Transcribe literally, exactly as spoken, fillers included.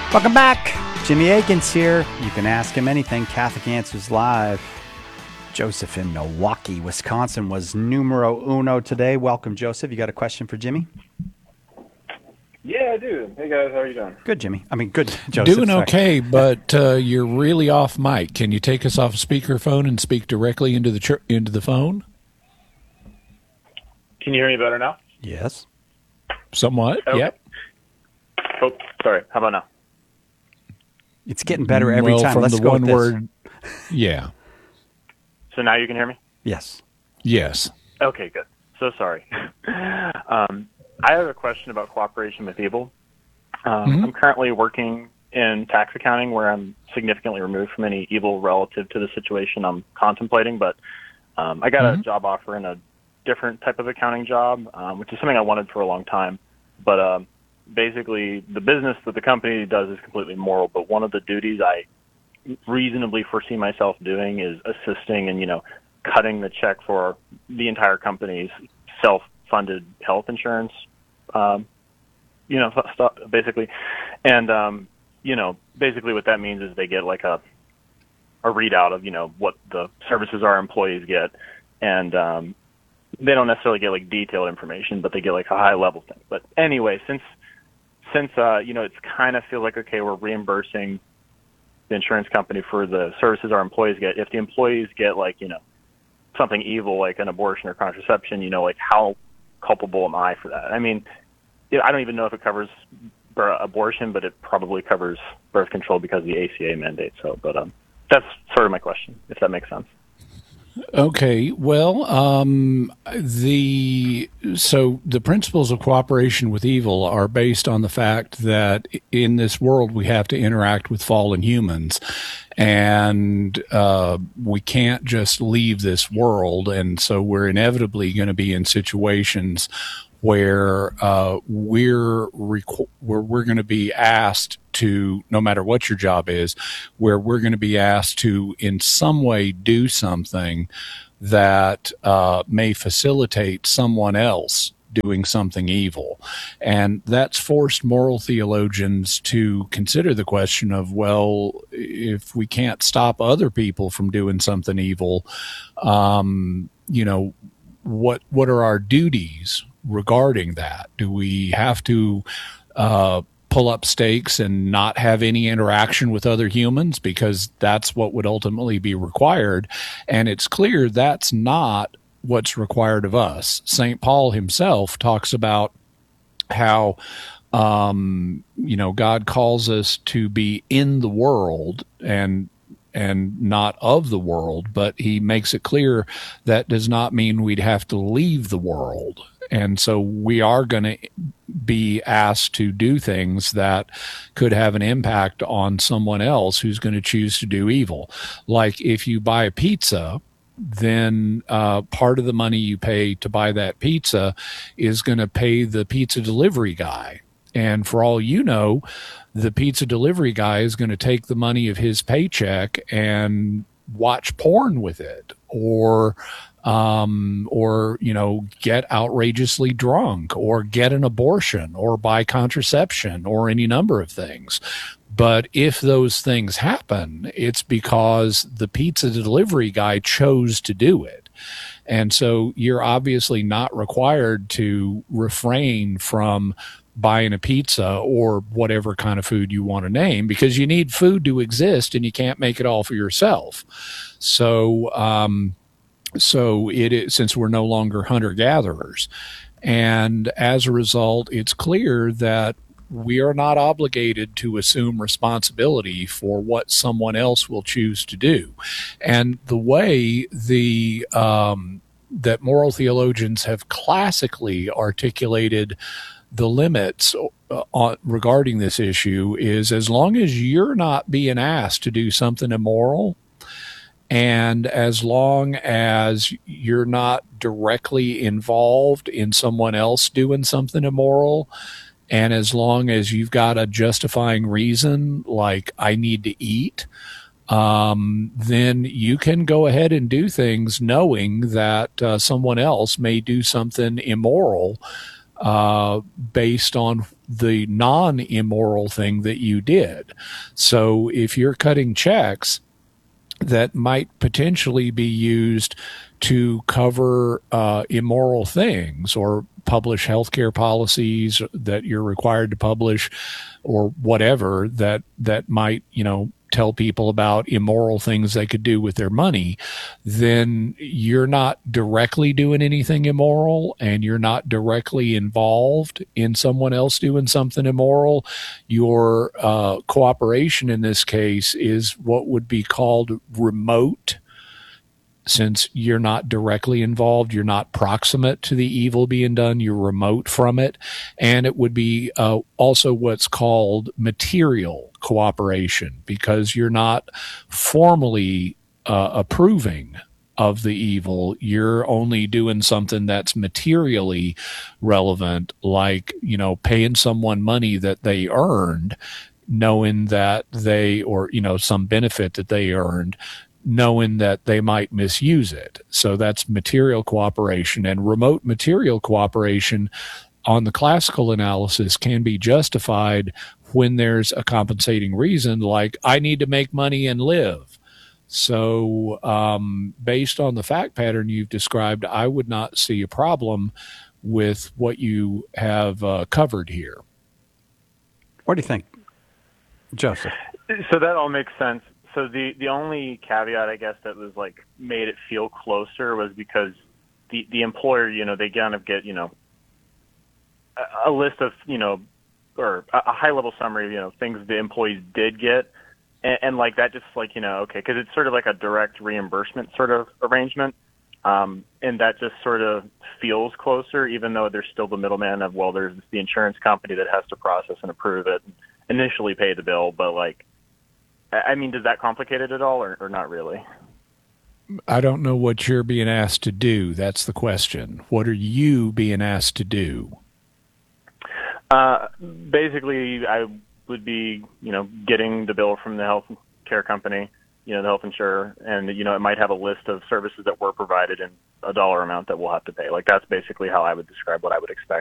Welcome back. Jimmy Akins here. You can ask him anything. Catholic Answers Live. Joseph in Milwaukee, Wisconsin was numero uno today. Welcome, Joseph. You got a question for Jimmy? Yeah, I do. Hey, guys. How are you doing? Good, Jimmy. I mean, good, Joseph. Doing sorry. okay, but uh, you're really off mic. Can you take us off speakerphone and speak directly into the ch- into the phone? Can you hear me better now? Yes. Somewhat, Okay. Yep. Oh, sorry. How about now? It's getting better every well, time. From Let's the go one with this. word. Yeah. So now you can hear me? Yes. Yes. Okay, good. So sorry. um, I have a question about cooperation with evil. Um, Mm-hmm. I'm currently working in tax accounting where I'm significantly removed from any evil relative to the situation I'm contemplating, but um, I got Mm-hmm. a job offer in a different type of accounting job, um, which is something I wanted for a long time. But um, basically, the business that the company does is completely moral, but one of the duties I reasonably foresee myself doing is assisting and, you know, cutting the check for the entire company's self-funded health insurance, um, you know, stuff, basically. And, um, you know, basically what that means is they get like a, a readout of, you know, what the services our employees get. And um, they don't necessarily get like detailed information, but they get like a high level thing. But anyway, since, since uh, you know, it's kind of feel like, okay, we're reimbursing the insurance company for the services our employees get. If the employees get like, you know, something evil like an abortion or contraception, you know, like how culpable am I for that? I mean, I don't even know if it covers abortion, but it probably covers birth control because of the A C A mandate. So, but um, that's sort of my question, if that makes sense. Okay. Well, um, the so the principles of cooperation with evil are based on the fact that in this world we have to interact with fallen humans, and uh, we can't just leave this world, and so we're inevitably going to be in situations where uh, we're requ- where we're going to be asked to, no matter what your job is, where we're going to be asked to in some way do something that uh, may facilitate someone else doing something evil. And that's forced moral theologians to consider the question of, well, if we can't stop other people from doing something evil, um, you know, what what are our duties regarding that? Do we have to uh, pull up stakes and not have any interaction with other humans because that's what would ultimately be required? And it's clear that's not what's required of us. Saint Paul himself talks about how, um, you know, God calls us to be in the world and and not of the world, but he makes it clear that does not mean we'd have to leave the world. And so we are going to be asked to do things that could have an impact on someone else who's going to choose to do evil. Like if you buy a pizza, then uh, part of the money you pay to buy that pizza is going to pay the pizza delivery guy. And for all you know, the pizza delivery guy is going to take the money of his paycheck and watch porn with it, or, um, or, you know, get outrageously drunk, or get an abortion, or buy contraception, or any number of things. But if those things happen, it's because the pizza delivery guy chose to do it. And so you're obviously not required to refrain from buying a pizza or whatever kind of food you want to name, because you need food to exist and you can't make it all for yourself. So, um, so it is, since we're no longer hunter-gatherers. And as a result, it's clear that we are not obligated to assume responsibility for what someone else will choose to do. And the way the, um, that moral theologians have classically articulated the limits uh, on, regarding this issue is, as long as you're not being asked to do something immoral, and as long as you're not directly involved in someone else doing something immoral, and as long as you've got a justifying reason, like I need to eat, um, then you can go ahead and do things knowing that uh, someone else may do something immoral uh, based on the non-immoral thing that you did. So if you're cutting checks that might potentially be used to cover uh, immoral things or publish healthcare policies that you're required to publish or whatever that that might, you know, tell people about immoral things they could do with their money, then you're not directly doing anything immoral and you're not directly involved in someone else doing something immoral. Your uh, cooperation in this case is what would be called remote. Since you're not directly involved, you're not proximate to the evil being done, you're remote from it. And it would be uh, also what's called material cooperation, because you're not formally uh, approving of the evil. You're only doing something that's materially relevant, like, you know, paying someone money that they earned, knowing that they, or, you know, some benefit that they earned, knowing that they might misuse it. So that's material cooperation. And remote material cooperation on the classical analysis can be justified when there's a compensating reason, like I need to make money and live. So um, based on the fact pattern you've described, I would not see a problem with what you have uh, covered here. What do you think, Joseph? So that all makes sense. So the, the only caveat, I guess, that was like made it feel closer was because the, the employer, you know, they kind of get, you know, a, a list of, you know, or a, a high level summary of, you know, things the employees did get. And, and like that just like, you know, okay, because it's sort of like a direct reimbursement sort of arrangement. Um, and that just sort of feels closer, even though there's still the middleman of, well, there's the insurance company that has to process and approve it, and initially pay the bill, but like, I mean, does that complicate it at all, or, or not really? I don't know what you're being asked to do. That's the question. What are you being asked to do? Uh, basically, I would be, you know, getting the bill from the health care company, you know, the health insurer, and, you know, it might have a list of services that were provided and a dollar amount that we'll have to pay. Like, that's basically how I would describe what I would expect.